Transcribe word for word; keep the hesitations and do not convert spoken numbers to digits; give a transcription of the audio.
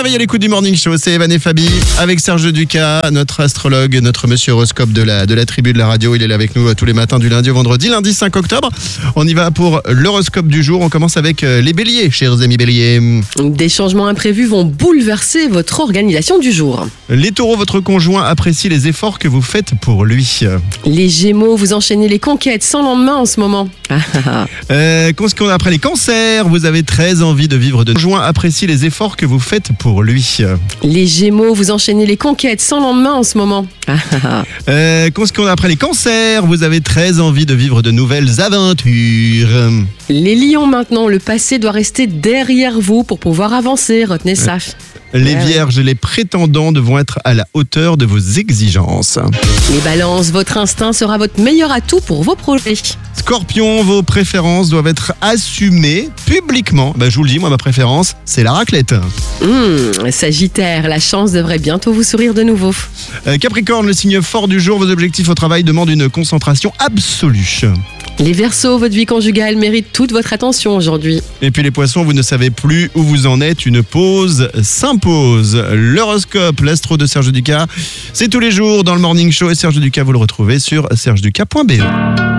réveil à l'écoute du Morning Show, c'est Evan et Fabi avec Serge Ducas, notre astrologue, notre monsieur horoscope de la, de la tribu de la radio. Il est là avec nous tous les matins du lundi au vendredi, lundi cinq octobre. On y va pour l'horoscope du jour. On commence avec les béliers, chers amis béliers. Des changements imprévus vont bouleverser votre organisation du jour. Les taureaux, votre conjoint apprécie les efforts que vous faites pour lui. Les gémeaux, vous enchaînez les conquêtes sans lendemain en ce moment. euh, qu'est-ce qu'on a après les cancers? Vous avez très envie de vivre de... Conjoint apprécie les efforts que vous faites pour lui. Les gémeaux, vous enchaînez les conquêtes sans lendemain en ce moment. euh, qu'est-ce qu'on a après les cancers? Vous avez très envie de vivre de nouvelles aventures. Les lions maintenant, le passé doit rester derrière vous pour pouvoir avancer, retenez ça. Les Ouais, vierges et les prétendants devront être à la hauteur de vos exigences. Les balances, votre instinct sera votre meilleur atout pour vos projets. Scorpion, vos préférences doivent être assumées publiquement. Ben, je vous le dis, moi ma préférence, c'est la raclette. Mmh, Sagittaire, la chance devrait bientôt vous sourire de nouveau. Euh, Capricorne, le signe fort du jour, vos objectifs au travail demandent une concentration absolue. Les Verseaux, votre vie conjugale mérite toute votre attention aujourd'hui. Et puis les poissons, vous ne savez plus où vous en êtes, une pause s'impose. L'horoscope, l'astro de Serge Ducas, c'est tous les jours dans le Morning Show et Serge Ducas, vous le retrouvez sur serge ducas point b e.